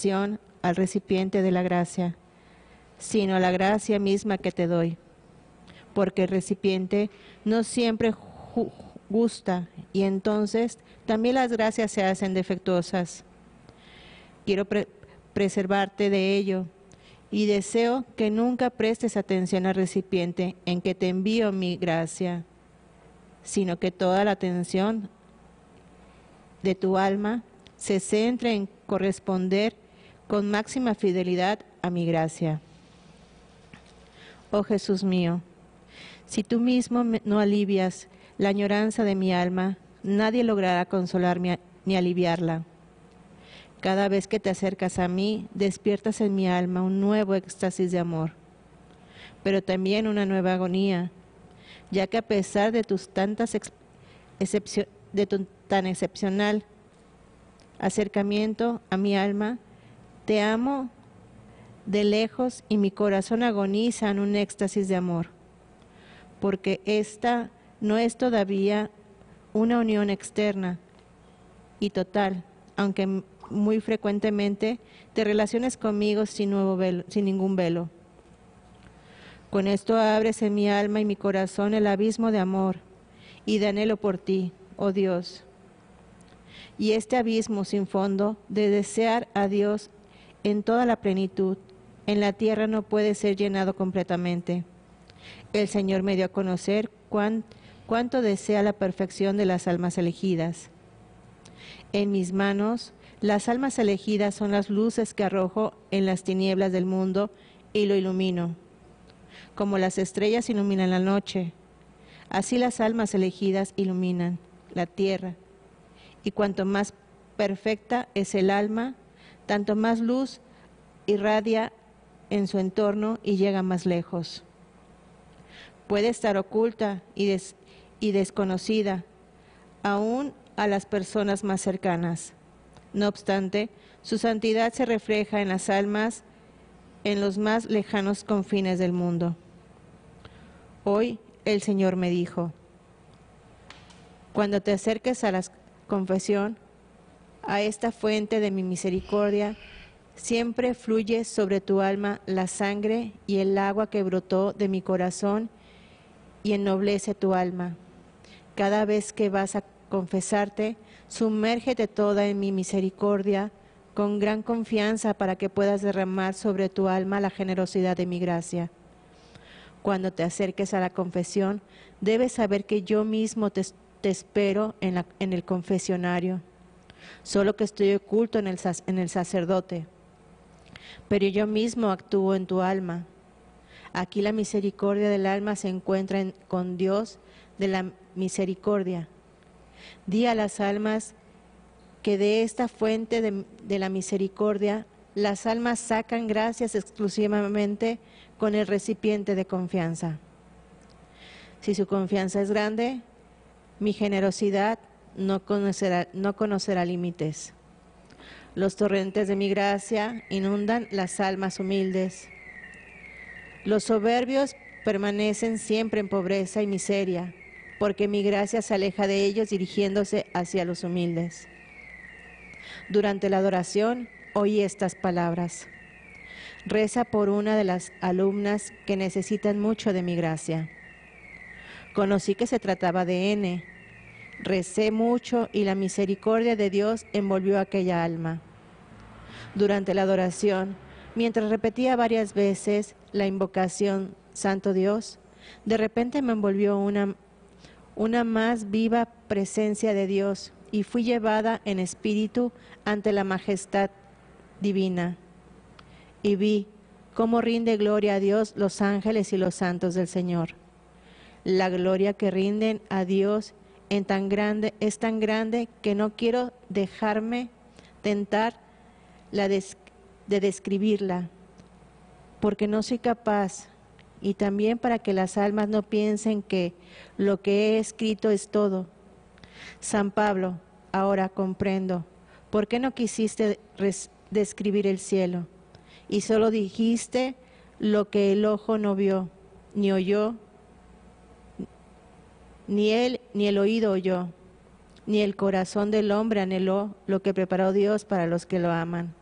atención al recipiente de la gracia, sino a la gracia misma que te doy, porque el recipiente no siempre gusta y entonces también las gracias se hacen defectuosas. Quiero preservarte de ello y deseo que nunca prestes atención al recipiente en que te envío mi gracia, sino que toda la atención de tu alma se centre en corresponder con máxima fidelidad a mi gracia. Oh Jesús mío, si tú mismo no alivias la añoranza de mi alma, nadie logrará consolarme ni aliviarla. Cada vez que te acercas a mí, despiertas en mi alma un nuevo éxtasis de amor, pero también una nueva agonía, ya que a pesar de tu tan excepcional acercamiento a mi alma, te amo de lejos y mi corazón agoniza en un éxtasis de amor, porque esta no es todavía una unión externa y total, aunque muy frecuentemente te relaciones conmigo sin ningún velo. Con esto abres en mi alma y mi corazón el abismo de amor y de anhelo por ti, oh Dios. Y este abismo sin fondo de desear a Dios en toda la plenitud, en la tierra no puede ser llenado completamente. El Señor me dio a conocer cuánto desea la perfección de las almas elegidas. En mis manos, las almas elegidas son las luces que arrojo en las tinieblas del mundo y lo ilumino. Como las estrellas iluminan la noche, así las almas elegidas iluminan la tierra. Y cuanto más perfecta es el alma, tanto más luz irradia en su entorno y llega más lejos. Puede estar oculta y desconocida, aún a las personas más cercanas. No obstante, su santidad se refleja en las almas en los más lejanos confines del mundo. Hoy el Señor me dijo: cuando te acerques a la confesión, a esta fuente de mi misericordia, siempre fluye sobre tu alma la sangre y el agua que brotó de mi corazón y ennoblece tu alma. Cada vez que vas a confesarte, sumérgete toda en mi misericordia con gran confianza para que puedas derramar sobre tu alma la generosidad de mi gracia. Cuando te acerques a la confesión, debes saber que yo mismo te espero en el confesionario, solo que estoy oculto en el sacerdote, pero yo mismo actúo en tu alma. Aquí la misericordia del alma se encuentra con Dios de la misericordia. Di a las almas que de esta fuente de la misericordia, las almas sacan gracias exclusivamente con el recipiente de confianza. Si su confianza es grande, mi generosidad no conocerá límites. Los torrentes de mi gracia inundan las almas humildes. Los soberbios permanecen siempre en pobreza y miseria, porque mi gracia se aleja de ellos dirigiéndose hacia los humildes. Durante la adoración oí estas palabras: reza por una de las alumnas que necesitan mucho de mi gracia. Conocí que se trataba de N. Recé mucho y la misericordia de Dios envolvió a aquella alma. Durante la adoración, mientras repetía varias veces la invocación Santo Dios, de repente me envolvió una más viva presencia de Dios y fui llevada en espíritu ante la majestad divina. Y vi cómo rinde gloria a Dios los ángeles y los santos del Señor. La gloria que rinden a Dios es tan grande que no quiero dejarme tentar de describirla, porque no soy capaz, y también para que las almas no piensen que lo que he escrito es todo. San Pablo, ahora comprendo, ¿por qué no quisiste describir el cielo? Y solo dijiste lo que el ojo no vio, ni oyó, ni el oído oyó, ni el corazón del hombre anheló lo que preparó Dios para los que lo aman.